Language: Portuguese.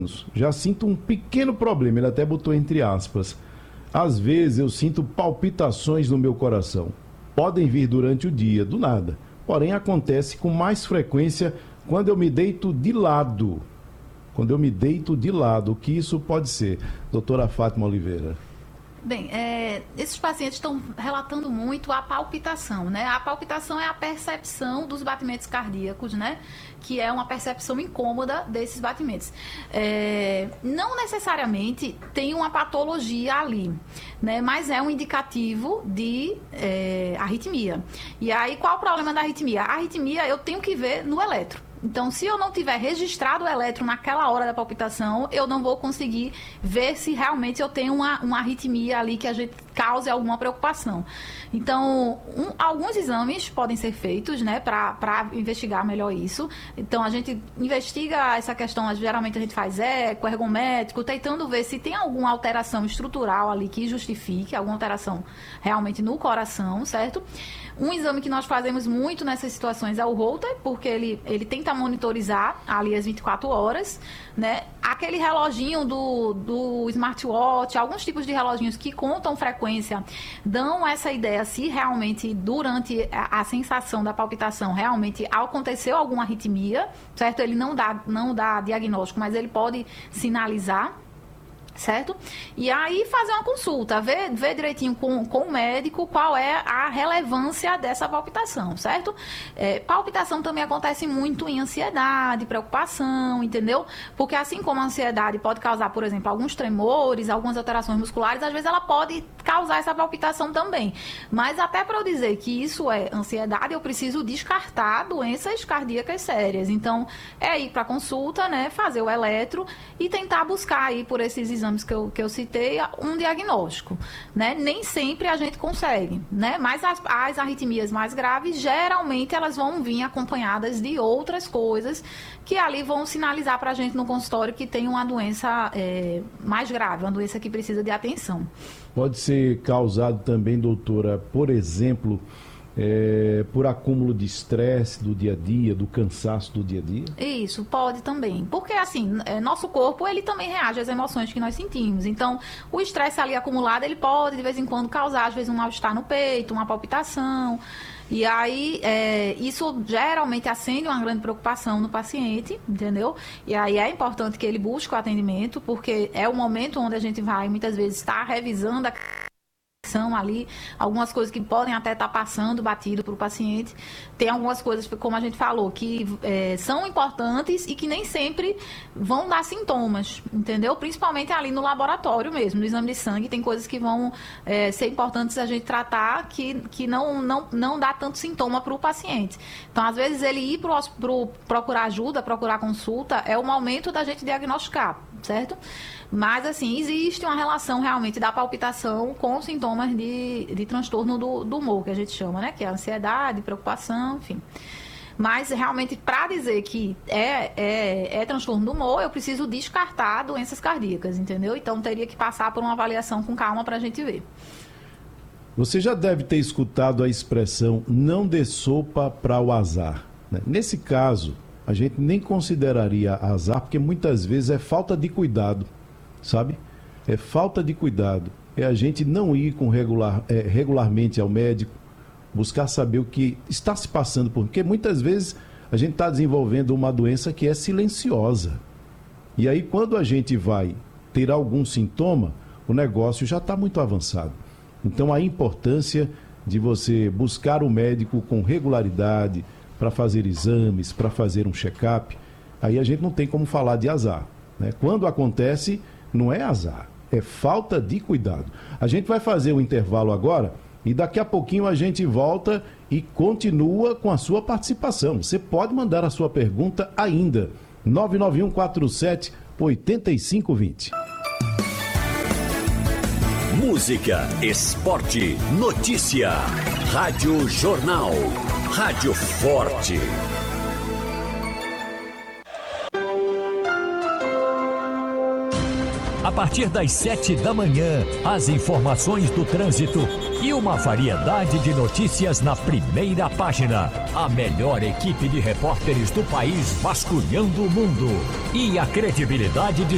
Já sinto um pequeno problema, ele até botou entre aspas. Às vezes eu sinto palpitações no meu coração. Podem vir durante o dia, do nada. Porém, acontece com mais frequência quando eu me deito de lado. Quando eu me deito de lado, o que isso pode ser? Doutora Fátima Oliveira. Bem, esses pacientes estão relatando muito a palpitação, né? A palpitação é a percepção dos batimentos cardíacos, né? Que é uma percepção incômoda desses batimentos. Não necessariamente tem uma patologia ali, né? Mas é um indicativo de arritmia. E aí, qual o problema da arritmia? A arritmia eu tenho que ver no eletro. Então, se eu não tiver registrado o eletro naquela hora da palpitação, eu não vou conseguir ver se realmente eu tenho uma arritmia ali que a gente cause alguma preocupação. Então, alguns exames podem ser feitos, né, para investigar melhor isso. Então, a gente investiga essa questão, geralmente a gente faz eco, ergométrico, tentando ver se tem alguma alteração estrutural ali que justifique, alguma alteração realmente no coração, certo? Um exame que nós fazemos muito nessas situações é o Holter, porque ele tenta monitorizar ali as 24 horas, né? Aquele reloginho do smartwatch, alguns tipos de reloginhos que contam frequência, dão essa ideia se realmente durante a sensação da palpitação realmente aconteceu alguma arritmia, certo? Ele não dá diagnóstico, mas ele pode sinalizar. Certo? E aí fazer uma consulta, ver direitinho com o médico qual é a relevância dessa palpitação, certo? Palpitação também acontece muito em ansiedade, preocupação, entendeu? Porque assim como a ansiedade pode causar, por exemplo, alguns tremores, algumas alterações musculares, às vezes ela pode causar essa palpitação também. Mas até para eu dizer que isso é ansiedade, eu preciso descartar doenças cardíacas sérias. Então, ir para consulta, né, fazer o eletro e tentar buscar aí por esses exames que eu citei, um diagnóstico, né? Nem sempre a gente consegue, né? Mas as arritmias mais graves, geralmente elas vão vir acompanhadas de outras coisas que ali vão sinalizar para a gente no consultório que tem uma doença mais grave, uma doença que precisa de atenção. Pode ser causado também, doutora, por exemplo, por acúmulo de estresse do dia a dia, do cansaço do dia a dia? Isso, pode também. Porque, assim, nosso corpo, ele também reage às emoções que nós sentimos. Então, o estresse ali acumulado, ele pode, de vez em quando, causar, às vezes, um mal-estar no peito, uma palpitação. E aí, isso geralmente acende uma grande preocupação no paciente, entendeu? E aí é importante que ele busque o atendimento, porque é o momento onde a gente vai, muitas vezes, estar revisando são ali algumas coisas que podem até estar passando batido para o paciente. Tem algumas coisas, como a gente falou, que são importantes e que nem sempre vão dar sintomas, entendeu? Principalmente ali no laboratório mesmo, no exame de sangue, tem coisas que vão ser importantes a gente tratar que não dá tanto sintoma para o paciente. Então, às vezes, ele ir procurar ajuda, procurar consulta, é o momento da gente diagnosticar, certo? Mas, assim, existe uma relação realmente da palpitação com sintomas de transtorno do humor, que a gente chama, né? Que é ansiedade, preocupação, enfim. Mas, realmente, para dizer que é transtorno do humor, eu preciso descartar doenças cardíacas, entendeu? Então, teria que passar por uma avaliação com calma para a gente ver. Você já deve ter escutado a expressão não dê sopa para o azar, né? Nesse caso, a gente nem consideraria azar, porque muitas vezes é falta de cuidado. Sabe? É falta de cuidado. É a gente não ir regularmente ao médico, buscar saber o que está se passando, porque muitas vezes a gente está desenvolvendo uma doença que é silenciosa. E aí, quando a gente vai ter algum sintoma, o negócio já está muito avançado. Então, a importância de você buscar o médico com regularidade, para fazer exames, para fazer um check-up, aí a gente não tem como falar de azar, né? Quando acontece, não é azar, é falta de cuidado. A gente vai fazer o intervalo agora e daqui a pouquinho a gente volta e continua com a sua participação. Você pode mandar a sua pergunta ainda. 99147-8520. Música, esporte, notícia. Rádio Jornal. Rádio Forte. A partir das 7 da manhã, as informações do trânsito e uma variedade de notícias na primeira página. A melhor equipe de repórteres do país vasculhando o mundo. E a credibilidade de